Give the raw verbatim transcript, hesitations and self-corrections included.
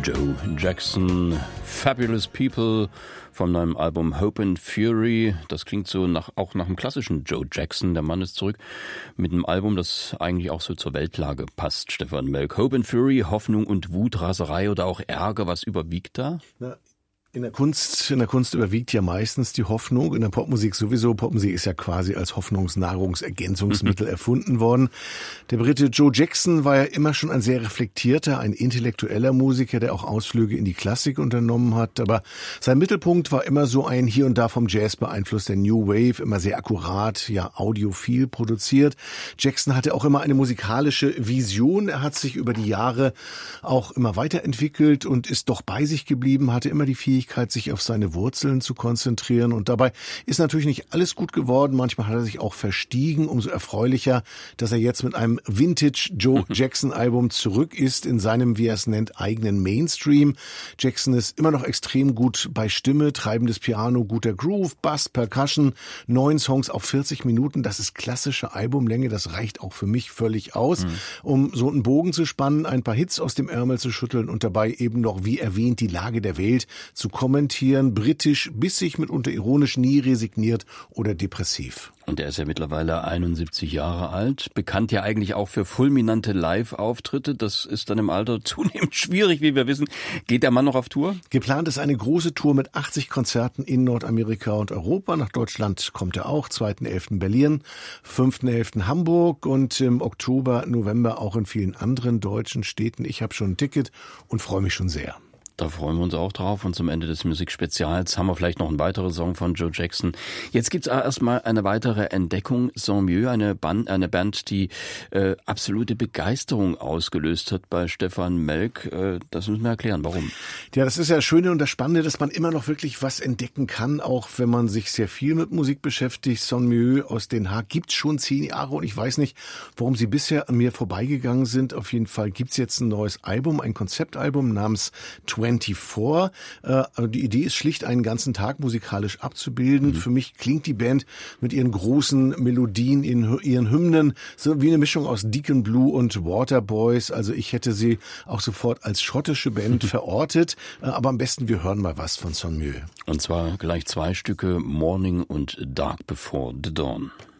Joe Jackson, Fabulous People von seinem Album Hope and Fury. Das klingt so nach, auch nach einem klassischen Joe Jackson. Der Mann ist zurück mit einem Album, das eigentlich auch so zur Weltlage passt. Stefan Melk, Hope and Fury, Hoffnung und Wut, Raserei oder auch Ärger. Was überwiegt da? Na, in der Kunst, in der Kunst überwiegt ja meistens die Hoffnung. In der Popmusik sowieso. Popmusik ist ja quasi als Hoffnungsnahrungsergänzungsmittel erfunden worden. Der Brite Joe Jackson war ja immer schon ein sehr reflektierter, ein intellektueller Musiker, der auch Ausflüge in die Klassik unternommen hat. Aber sein Mittelpunkt war immer so ein hier und da vom Jazz beeinflusster New Wave, immer sehr akkurat, ja audiophil produziert. Jackson hatte auch immer eine musikalische Vision. Er hat sich über die Jahre auch immer weiterentwickelt und ist doch bei sich geblieben, hatte immer die Fähigkeit, sich auf seine Wurzeln zu konzentrieren. Und dabei ist natürlich nicht alles gut geworden. Manchmal hat er sich auch verstiegen. Umso erfreulicher, dass er jetzt mit einem Vintage Joe Jackson Album zurück ist in seinem, wie er es nennt, eigenen Mainstream. Jackson ist immer noch extrem gut bei Stimme, treibendes Piano, guter Groove, Bass, Percussion, neun Songs auf vierzig Minuten. Das ist klassische Albumlänge. Das reicht auch für mich völlig aus, mhm. um so einen Bogen zu spannen, ein paar Hits aus dem Ärmel zu schütteln und dabei eben noch, wie erwähnt, die Lage der Welt zu kommentieren, britisch, bissig, mitunter ironisch, nie resigniert oder depressiv. Und er ist ja mittlerweile einundsiebzig Jahre alt, bekannt ja eigentlich auch für fulminante Live-Auftritte. Das ist dann im Alter zunehmend schwierig, wie wir wissen. Geht der Mann noch auf Tour? Geplant ist eine große Tour mit achtzig Konzerten in Nordamerika und Europa. Nach Deutschland kommt er auch, zweiten elften Berlin, fünften elften Hamburg und im Oktober, November auch in vielen anderen deutschen Städten. Ich habe schon ein Ticket und freue mich schon sehr. Da freuen wir uns auch drauf. Und zum Ende des Musikspezials haben wir vielleicht noch einen weiteren Song von Joe Jackson. Jetzt gibt's erstmal eine weitere Entdeckung, Saint-Mieux, eine Band, eine Band, die äh, absolute Begeisterung ausgelöst hat bei Stefan Melk. Äh, das müssen wir erklären, warum. Ja, das ist ja das Schöne und das Spannende, dass man immer noch wirklich was entdecken kann, auch wenn man sich sehr viel mit Musik beschäftigt. Saint-Mieux aus Den Haag gibt's schon zehn Jahre und ich weiß nicht, warum sie bisher an mir vorbeigegangen sind. Auf jeden Fall gibt's jetzt ein neues Album, ein Konzeptalbum namens vierundzwanzig. Äh, die Idee ist schlicht, einen ganzen Tag musikalisch abzubilden. Mhm. Für mich klingt die Band mit ihren großen Melodien, in ihren Hymnen, so wie eine Mischung aus Deacon Blue und Waterboys. Also ich hätte sie auch sofort als schottische Band verortet. Äh, aber am besten, wir hören mal was von Saint-Mieux. Und zwar gleich zwei Stücke, Morning und Dark Before the Dawn.